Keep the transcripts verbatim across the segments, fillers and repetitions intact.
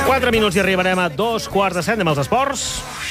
quatre minuts i arribarem a dos quarts de set amb els esports.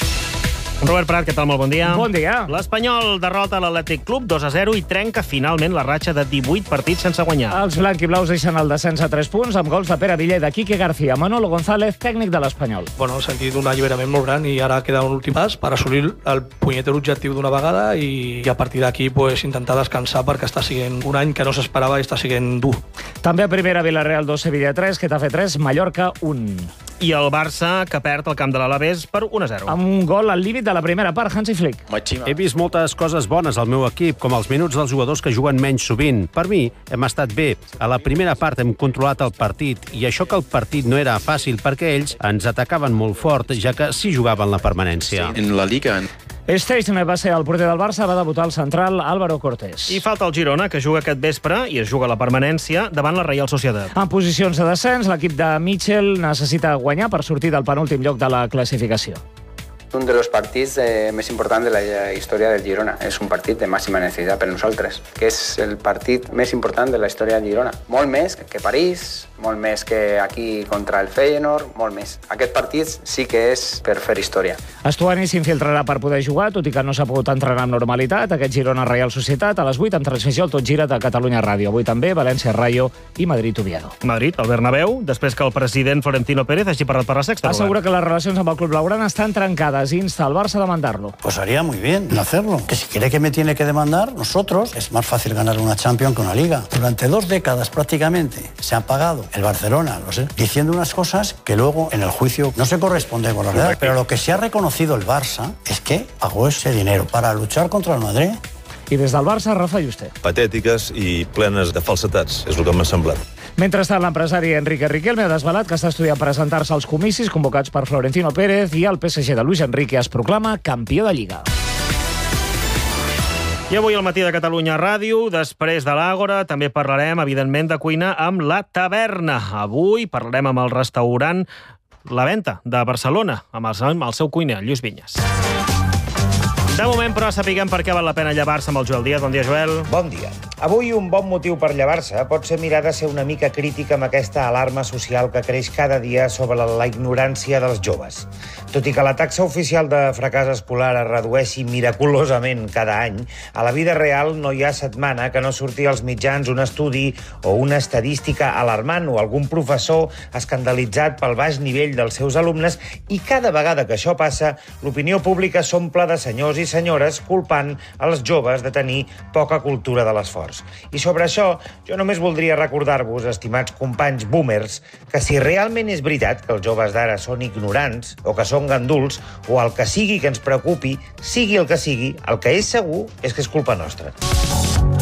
Robert Prat, què tal? Molt bon dia. Bon dia. L'Espanyol derrota l'Atlètic Club dos a zero i trenca finalment la ratxa de divuit partits sense guanyar. Els blanquiblaus deixen el descens a tres punts amb gols de Pere Villa i de Quique García. Manolo González, tècnic de l'Espanyol. Bueno, he sentit un alliberament molt gran i ara queda un últim pas per assolir el punyeter objectiu d'una vegada i a partir d'aquí pues, intentar descansar perquè està sent un any que no s'esperava i està sent dur. També a primera, Villarreal dos, Sevilla tres, Getafe tres, Mallorca un. I el Barça, que perd el camp de l'Alavés per un a zero. Amb un gol al límit de la primera part, Hansi Flick. He vist moltes coses bones al meu equip, com els minuts dels jugadors que juguen menys sovint. Per mi, hem estat bé. A la primera part hem controlat el partit, i això que el partit no era fàcil perquè ells ens atacaven molt fort, ja que sí jugaven la permanència. En la Liga... Stéjner va ser el porter del Barça, va debutar al central Álvaro Cortés. I falta el Girona, que juga aquest vespre i es juga la permanència davant la Reial Societat. En posicions de descens, l'equip de Mitchell necessita guanyar per sortir del penúltim lloc de la classificació. Un dels partits eh, més importants de la història del Girona. És un partit de màxima necessitat per nosaltres, que és el partit més important de la història del Girona. Molt més que París, molt més que aquí contra el Feyenoord, molt més. Aquest partit sí que és per fer història. Estuani s'infiltrarà per poder jugar, tot i que no s'ha pogut entrenar amb normalitat. Aquest Girona Reial Societat a les vuit amb transmissió al Tot Gira de Catalunya Ràdio. Avui també València Rayo i Madrid Oviedo. Madrid, el Bernabéu, després que el president Florentino Pérez hagi parlat per la Sexta. Assegura que les relacions amb el club blaugrana estan trencades i insta al Barça a demandarlo. Pues haría muy bien hacerlo. Que si quiere que me tiene que demandar, nosotros, es más fácil ganar una Champions que una Liga. Durante dos décadas prácticamente se han pagado el Barcelona, lo sé, diciendo unas cosas que luego en el juicio no se corresponde con la verdad. Pero lo que se ha reconocido el Barça es que pagó ese dinero para luchar contra el Madrid. I des del Barça, Rafa Juste. Patètiques i plenes de falsetats, és el que m'ha semblat. Mentrestant, l'empresari Enrique Riquelme ha desvelat que està estudiant presentar-se als comicis convocats per Florentino Pérez i el P S G de Luis Enrique es proclama campió de Lliga. I avui al Matí de Catalunya Ràdio, després de l'Àgora, també parlarem, evidentment, de cuina amb La Taverna. Avui parlarem amb el restaurant La Venta de Barcelona, amb el, amb el seu cuiner, Lluís Vinyes. De moment, però, sapiguem per què val la pena llevar-se amb el Joel Díaz. Bon dia, Joel. Bon dia. Avui un bon motiu per llevar-se pot ser mirar de ser una mica crítica amb aquesta alarma social que creix cada dia sobre la ignorància dels joves. Tot i que la taxa oficial de fracàs escolar es redueixi miraculosament cada any, a la vida real no hi ha setmana que no surti als mitjans un estudi o una estadística alarmant o algun professor escandalitzat pel baix nivell dels seus alumnes, i cada vegada que això passa, l'opinió pública s'omple de senyors i senyores culpant els joves de tenir poca cultura de l'esforç. I sobre això, jo només voldria recordar-vos, estimats companys boomers, que si realment és veritat que els joves d'ara són ignorants o que són ganduls o el que sigui que ens preocupi, sigui el que sigui, el que és segur és que és culpa nostra.